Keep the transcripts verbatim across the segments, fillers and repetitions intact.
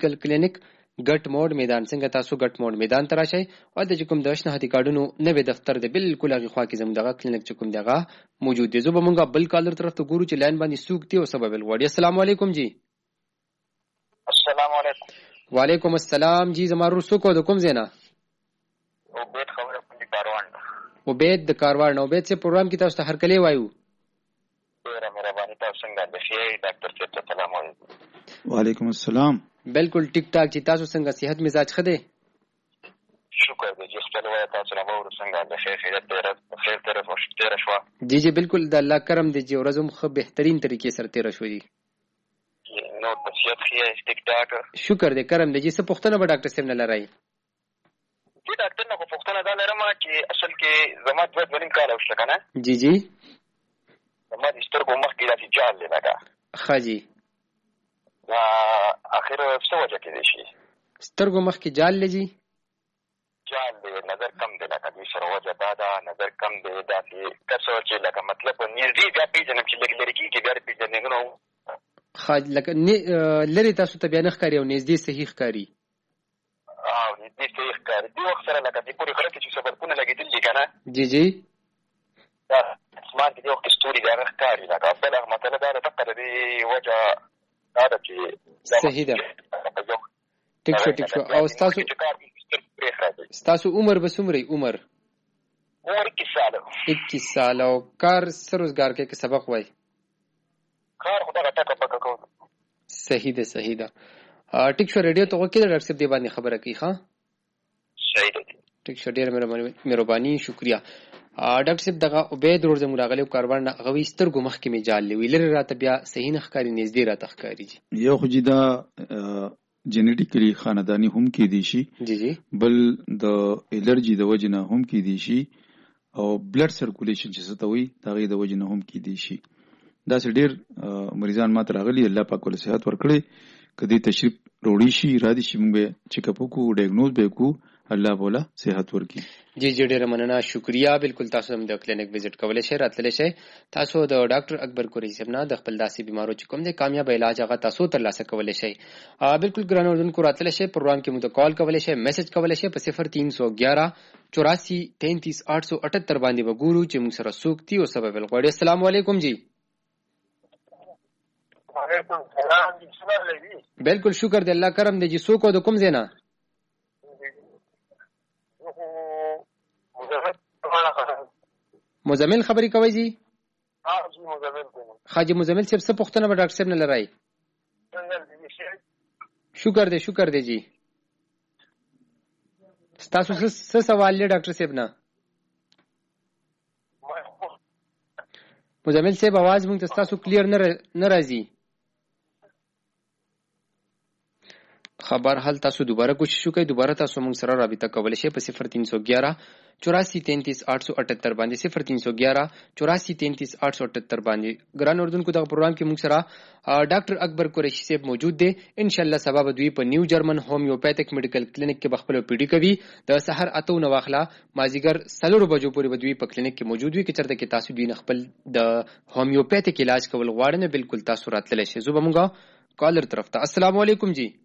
میډیکل کلینیک ګټ موډ میدان. څنګه تاسو ګټ موډ میدان ته راشئ او د کوم د شناختی کارډونو نوې دفتر د بالکل هغه خوا کې زموږ دغه کلینیک چې کوم دغه موجود دی. زه به مونږه بل کالر طرف ته ګورو چې لاین باندې سوق دی او سبب الغوړي. السلام علیکم جی. السلام علیکم. وعلیکم السلام جی. زمارو سوق د کوم زینا؟ عبید خبره کوم کاروان. عبید د کاروان. عبید سے پروګرام کې تاسو ته هر کله وایو. ډیره مهرباني تاسو څنګه د شي ډاکټر صاحب ته سلام علیکم. وعلیکم السلام. بالکل ټیک ټاک چې تاسو څنګه صحت مزاج خده؟ شکر دې چې خپل وای تاسو نه مور څنګه د خیر خیرت ډیره خیر طرف او ډیره شو. جی جی بالکل د الله کرم دې چې ورځم خو بهترین طریقې سره تیر شو دي. نو د صحت خیر ټیک ټاک. شکر دې کرم دې چې څه پوښتنه به ډاکټر صاحب نه لرای. چې ډاکټر نه پوښتنه دا لرم چې اصل کې زما د ولیم کال اوسه کنه. جی جی زما د سترګو مخ کې راځي جال لګا. خاجي وا اخر څه وجه کې دي شي؟ سترګو مخ کې جال لږی جال دې نظر کم دی لکه دې سره وجه دا دا نظر کم دی دا چې کسو چې لکه مطلب نږدې دا پیژنم چې لګ لري کې ګر پیژنې نو خاج لکه لری تاسو ته بیان ښکاری او نږدې صحیح ښکاری. او نږدې صحیح ښکاری دی وخت سره لکه دې پوری خلک چې سببونه لګیدل کنه. جی جی دا اسمان کې یو کستوري دا ښکاری لکه بل هغه مطلب دا تقدر دی وجه دا چې صحیح ده. ټیک شو ټیک شو. او تاسو تاسو عمر به څومره؟ عمر عمر اکیس سال. اکیس سال. او کار سر روزګار کې سبق وای؟ کار خدای ټاکه پکا کو. صحیح ده صحیح ده. ټیک شو. ریډیو ته وکړه ډاکټر صاحب دی باندې خبره کوي. ښا صحیح ده. ټیک شو. ډیر مهرباني مهرباني شکریا. ډاکټر صاحب دغه عبید ور زموږ راغلی کاروان غوي سترګو مخ کې می جال لوي لری راته بیا صحیح نه ښکاری نږدې راته ښکاری. جی یو خو جی دا جنیټیکلی خاندانی هم کې دي شي. جی جی بل د الرجی د وجنه هم کې دي شي او بلډ سرکولیشن چې څه ته وي دا غي د وجنه هم کې دي شي. دا سه ډیر مریضان ماته راغلي الله پاک ول صحت ورکړي. کدی تشریف وروړي شي را دي شي موږ چیک اپ کو ډایګنوز به کو الله بولا صحت ورکی. جی جی ډیره مننه شکریا. بالکل تاسو هم د کلینیک وزټ کولای شئ راتللی شئ. تاسو د ډاکټر اکبر قریشی صاحب نه د خپل داسې بیمارو چې کوم د کامیاب علاج هغه تاسو ترلاسه کولای شئ. بالکل ګران اوردونکو راتللی شئ پروګرام کې مو ته کال کولای شئ میسج کولای شئ په صفر تین سو گیارہ چوراسی تینتیس آٹھ سو اٹھتر باندې وګورو چې موږ سره څوک دي او سبب الغوړي. السلام علیکم جی. وعلیکم السلام جی. څنګه لګي؟ بالکل شکر دی الله کرم دی. جی څوک او د کوم زینا؟ مزمل خبري کوي جی. ها جی مزمل کوم. خاجي مزمل صاحب څه پوښتنه به ډاکټر صاحب نه لرای؟ شکر دی شکر دی جی. تاسو څه سوال لري ډاکټر صاحب نه؟ مزمل صاحب आवाज مونږ تاسو کلیر نه راځي. خبر حال تاسو دوباره کوشش وکړئ. دوباره تاسو موږ سره رابطه کولای شئ په صفر تین سو گیارہ چوراسی تینتیس آٹھ سو اٹھتر باندې صفر تین سو گیارہ چوراسی تینتیس آٹھ سو اٹھتر باندې. ګران اردوونکو دغه پروګرام کې موږ سره ډاکټر اکبر قریشی صاحب موجود دی. ان شاء الله سبا به دوی په نیو جرمن هومیوپیتھک میډیکل کلینیک کې بخپل پی ډی کوي. د سحر اتو نو واخلا مازیګر سلور بجو پورې به دوی په کلینیک کې موجود وي. چې چرته کې تاسو دوی خپل د هومیوپیتھک علاج کول غواړئ نه بالکل تاسو راتللی شئ. زه به موږ کالر طرف ته. السلام علیکم جی.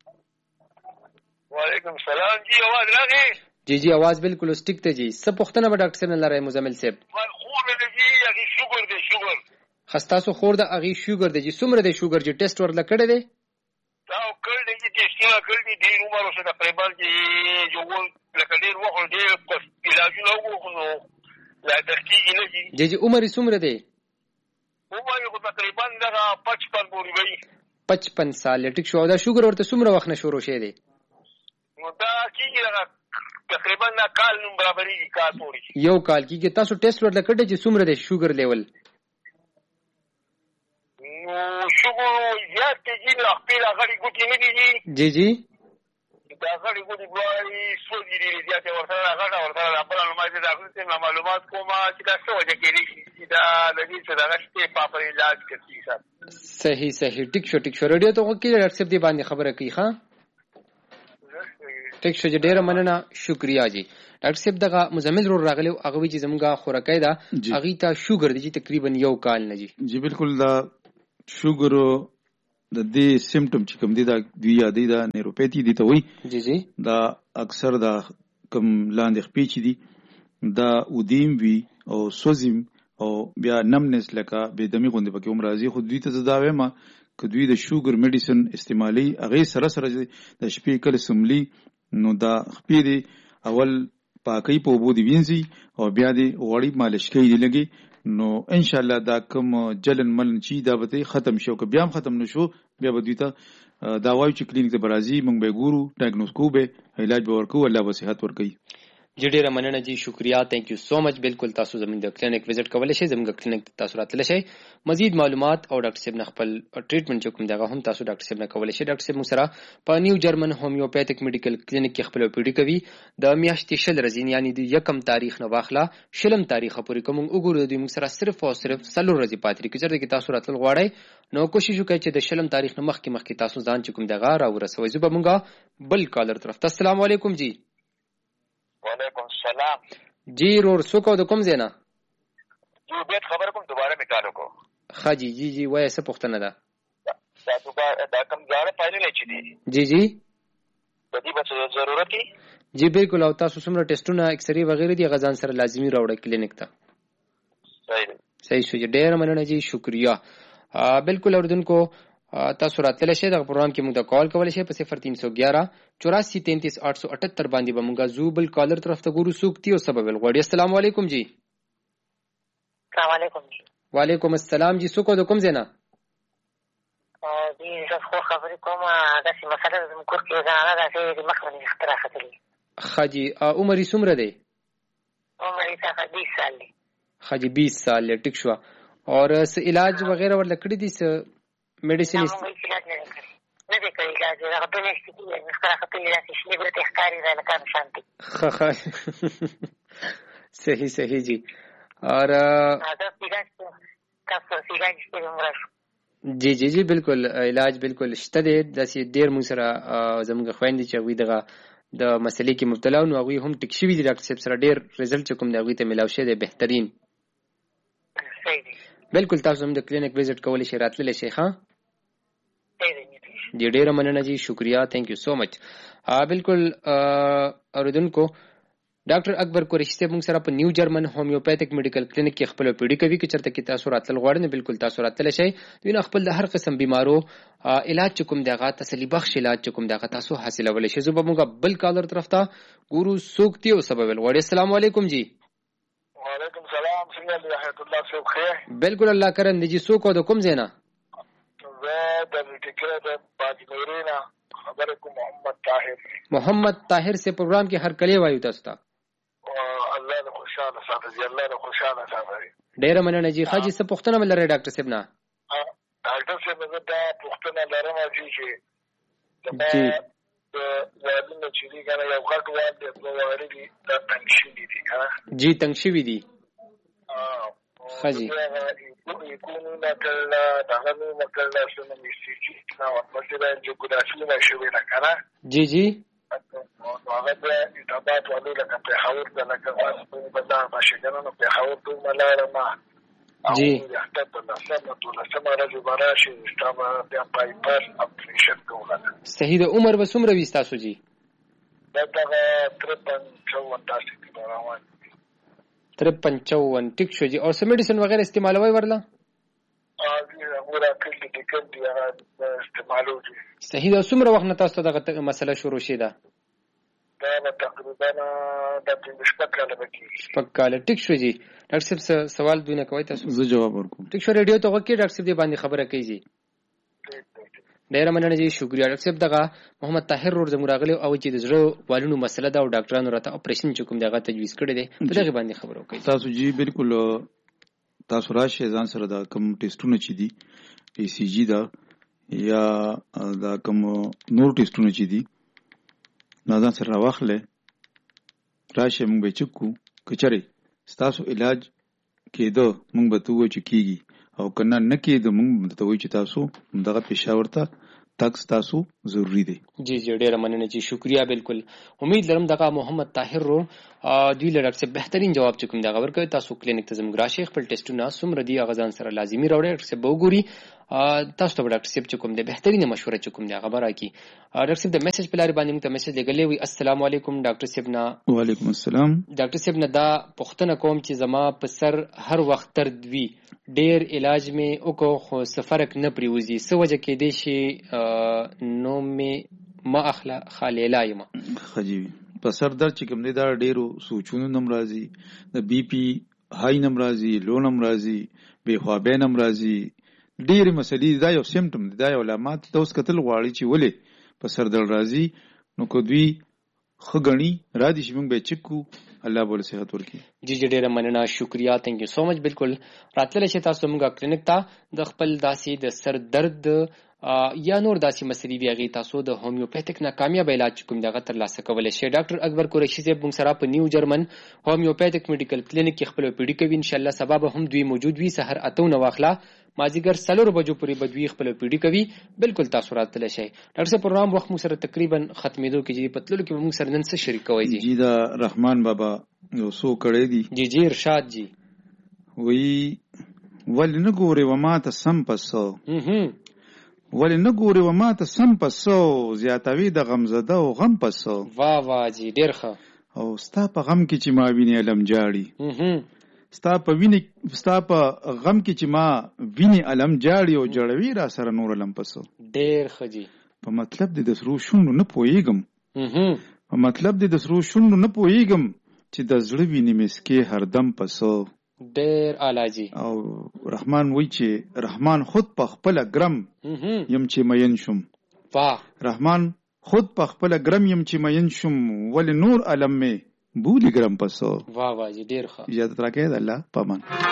وعلیکم السلام جی. आवाज راغی؟ جی جی आवाज بالکل اسټیک ته جی. څه پوښتنه به ډاکټر صاحب نه لرای مزمل صاحب؟ ما خور دې جی هغه شوګر دې شوګر. خستا سو خور د اغي شوګر دې جی څومره دې شوګر جی ټیسټ ورل کړی دی؟ دا کړل دې چې ټیسټونه کړل دي ډیر عمر سره تقریبا چې جو لکه ډیر وخت دې علاجونه وغوښنو لا تحقیق نه جی. جی جی عمر څومره دی؟ عمر یې تقریبا دا پچپن پورې وي. پچپن سال. ټیک شو. دا شوګر ورته څومره وخت نه شروع شوی دی؟ دا کیږي تقریبا دا کال نوم برابرې کال پورې. یو کال کیږي. تاسو ټیسټ ورل کړی چې څومره دی شوګر لیول؟ نو شوګر زیات کیږي نو خپل غړي ګوتې نه دي. جی جی دا غړي ګوتې بوای سوځي دي زیات ورته غړا ورته خپل معلومات د اخر معلومات کومه چې دا څه وجه کېږي دا د دې څه دغه شته په پر علاج کوي. صحیح صحیح. ټیک شو ټیک شو. ریډیو ته وکړئ ډاکټر صاحب دی باندې خبره کوي. ها ټیک شو. ډیره مننه شکریا جی. ډاکټر صاحب دغه مزمل رو راغلی هغه وی چې زمونږه خوراکای دا هغه ته شوګر دی تقریبا یو کال نه جی. جی بالکل دا شوګر د دې سیمټم چې کوم دي دا دوی یادې دا نیوروپیتي دي ته وایي. جی جی دا اکثر دا کوم لاندې خپې چې دي دا اودیم وي او سوزیم او بیا نمنس لکه بېدمي غوندې پکې هم راځي. خو دوی ته زه دا وایم که دوی د شوګر میډیسن استعمالي هغې سره سره د شپې کله سملي نو دا خپې دي اول پاکۍ په اوبو دي وینځي او بیا دې غوړي مالش کوي دي لګي نو انشاءالله دا کوم جلن ملن چې دا به ختم شي او که بیا هم ختم نشو بیا به دوی ته دا وایو چې کلینیک ته به راځي موږ به یې ګورو ډایګنوز کوو به علاج به ورکوو الله به صحت ورکوي. جی ډیره مننه جی شکریا تھینک یو سو مچ. بالکل تاسو زموږ د کلینیک وزټ کولی شئ زموږ کلینیک تاسو راتلی شئ مزید معلومات او ډاکټر صاحب نه خپل ټریټمنټ چې کوم دی هغه هم تاسو ډاکټر صاحب نه کولی شئ. ډاکټر صاحب موږ سره په نیو جرمن هومیوپیتھک میډیکل کلینیک کې خپل او پی ډي کوي د میاشتې شل ورځې یعنی د یکم تاریخ نه واخله شلم تاریخ پورې کوم وګورو دوی موږ سره صرف او صرف څلور ورځې پاتې دي. که چېرته کې تاسو راتلل غواړئ نو کوشش وکړئ چې د شلم تاریخ نه مخکې مخکې تاسو ځان چې کوم دی هغه راورسوئ. زه به موږ بل کالر طرف ته. السلام علیکم جی. وعلیکم السلام جی رور څوک او د کوم ځای نه؟ جی بیت خبر کوم دوباره میکالو کو. ښه جی جی جی وایه څه پوښتنه ده؟ دا دوباره دا کوم ځای پایلې چې دي جی جی د دې به ضرورت دي؟ جی بالکل. او تاسو څومره ټیسټونه اکسرې وغیرہ دي هغه ځان سره لازمي راوړئ کلینیک ته. صحیح صحیح شو جی ډېره مننه جی شکریہ. بالکل اوریدونکو تاسو راتلی شئ دغه پروګرام کې موږ ته کال کولی شئ په صفر تین سو ګیارہ چوراسی تینتیس آٹھ سو اٹھتر باندې به موږ ځو بل کالر طرف ته ګورو څوک دي او څه به ویل غواړي. السلام علیکم جی. السلام علیکم جی. وعلیکم السلام جی. څوک او د کوم ځای نه؟ جی زه خو خبرې کوم داسې مسله زموږ کور کې زنانه ده چې د مخ باندې ویښته راختلي. ښه جی عمر یې څومره دی؟ عمر یې څخه بیس سال دی. ښه جی بیس سال دی ټیک شوه. اور څه علاج وغیرہ ورله کړي دي څه میډیسن؟ نه علاج نه دی کړی نه دی کړی علاج هغه دوه میاشتې کېږي ویښته راختلي داسې شنې ګوتې ښکاري دا لکه نشان دی. ښه ښه صحیح صحیح جی. اور جی جی جی بالکل علاج بالکل شته دی. داسې ډېر موږ سره زموږ خویندې چې هغوی دغه د مسلې کې مبتلا نو هغوی هم ټیک شوي دي ډاکټر صاحب سره ډېر رزلټ چې کوم دی هغوی ته میلاو شوی دی بهترین. بالکل تاسو هم د کلینیک وزټ کولی شئ راتللی شئ. ښه جی ډېره مننه جی شکریہ تھینک یو سو مچ. بالکل اوریدونکو ډاکټر اکبر قریشي صاحب موږ سره په نیو جرمن هومیوپیتھک میډیکل کلینیک کې خپل پی ډي کوي. که چېرته کې تاسو راتلل غواړئ نو بالکل تاسو راتلی شئ. دوی نه خپل د هر قسم بیمارو علاج چې کوم دی هغه تسلي بخش علاج چې کوم دی هغه تاسو حاصلولی شئ. زه به موږ بل کالر طرف ته ګورو څوک دي او څه به ویل غواړي. السلام علیکم جی. وعلیکم السلام څنګه دی حیات الله صاحب خیر؟ بالکل الله کرم دی جی. څوک او د کوم ځای نه؟ زه د ټیکره د باجمېرې نه خبرې کوم محمد طاهر. محمد طاهر سے پروګرام کې هر کلی وایو تاسو ته. الله دې خوشاله ساتي الله دې خوشاله ساتي. ډېره مننه جی. ښه جی څه پوښتنه مې لرئ ډاکټر صاحب نه؟ ډاکټر صاحب زه دا پوښتنه لرم چې جی د والدینو چې دي کنه یو غټ وال دی په وړي دي دا تنګ شوي دي ښه جی تنګ شوي دي. ښه جی يكونوا مثلا تعلموا مثلا شنو ميسيجينا ومثلا جغرافيا شوي لك انا جی جی هذا يتابعت وقالوا لك انت حاولت لك بدا ماشي كانوا بيحاولوا ملارا ما جی يحتاج لسنة ولا سنة رجل براشي استعمى باي باس ابريشن کوله. صحیح ده. عمر به څومره وي ستاسو جی؟ دا دغه ترپن چوون داسې کې روان ترپن چوون ټیک شو جی. اور څه میډیسن وغیرہ استعمالوئ ورله؟ صحیح ده. څومره وخت نه تاسو ته دغه مسله شروع شوې ده؟ دا به تقریبا د پنځه شپږ کاله به کېږي. شپږ کاله ټیک شو جی. ډاکټر صاحب سوال دوی نه کوئ تاسو؟ زه جواب ورکوم. ټیک شو. ریډیو ته غوږ کړئ ډاکټر صاحب دې باندې خبره کوي جی. ډېره مننه جی شکریہ. ډاکټر صاحب دغه محمد طاهر رور زموږ راغلی او چې د زړه والونو مسله ده او ډاکټرانو راته اپریشن چې کوم دی هغه تجویز کړی دی په دغې باندې خبره وکړئ. تاسو جی بالکل تاسو راشئ ځان سره دا کوم ټیسټونه چې دي ای سی جی ده یا دا کوم نور ټیسټونه چې دي نو ځان سره راواخلئ راشئ موږ به یې چک کړو. که چېرې ستاسو علاج کېده موږ به ته ووایو چې کېږي او که نه نه کېده موږ به ته وایو چې تاسو دغه پېښور ته تک ستاسو ضروری دی. جی جی ډېره مننه جی شکریہ. بالکل امید لرم دغه محمد طاهر رو دوی له ډاکټر صاحب بهترین جواب چې کوم دغه ورکوي. تاسو کلینیک ته زموږ راشئ خپل ټیسټونه څومره دي هغه ځان سره لازمي راوړئ ډاکټر صاحب به وګوري تاسو ته ډاکټر صاحب چې کوم دی بهترینه مشوره چې کوم دی هغه به راکړي. ډاکټر صاحب د میسج په لارې باندې موږ ته میسج لګلی وي. السلام علیکم ډاکټر صاحب نه. وعلیکم السلام. ډاکټر صاحب نه دا پوښتنه کوم چې زما په سر هر وخت درد وي، ډیر علاج مې وکړو خو څه فرق نه پرېوځي، څه وجه کېدی شي نو مې ما اخله خالیلا یم؟ خجیوي په سر درد چې کوم دی دا ډیرو سوچونو نم راځي، د بی پی های نم راځي، لو نم راځي، بې خوابۍ نم راځي، ډېرې مسلې. دا یو سیمټم دی، دا یو علامات ته اوس کتل غواړي چې ولې په سر درد راځي. نو که دوی ښه ګڼي را دي چې موږ به یې چک کړو، الله به له صحت ورکړي. جی جی ډېره مننه، شکریا، تھینک یو سو مچ. بالکل راتللی شئ تاسو زموږ کلینک ته د خپل داسې د سر درد یا نور داسې مسلې وي هغې تاسو د هومیوپیتھک نه کامیاب علاج کوم دی هغه ترلاسه کولی شئ. ډاکټر اکبر قریشي صاحب موږ سره په نیو جرمن هومیوپیتھک میډیکل کلینک کې خپل پیډي کوي. انشاءالله سبا به هم دوی موجود وي، سحر اته نه واخله مازدیګر څلورو بجو پورې به دوی خپل پیډي کوي. بالکل تاسو راتلی شئ. ډاکټر صاحب پروګرام وخت موږ سره تقریبا ختمېدو کې چې په تللو کې به موږ سره نن څه شریک کوئ؟ جی جی دا رحمان بابا یو څو کړی دي. جی جی ارشاد جی. وی ولې نه ګورې و ما ته سم په څه، ولې نه ګورې و ما ته سم په څه، زیاتوي د غمزده او غم په څه. وا وا جی ډېر ښه. او ستا په غم کې چې ما وینې علم جاړي، ستا په وینې ستا په غم کې چې ما وینې علم جاړي، او جړوي را سره نور علم په څه. ډېر ښه جی. په مطلب دې د سرو شونډو نه پوهېږم، په مطلب دې د سرو شونډو نه پوهېږم، چې د زړه وینې مسکې هردم په څه. ډېر اعلی جی. او رحمان وی چې رحمان خود په خپله ګرم یم چې مین شم. واه. رحمان خود په خپله ګرم یم چې مین شم، ولې نور علم مې بولي ګرم په څه. واه واه جی ډېر ښه. اجازت راکړئ د الله په امان.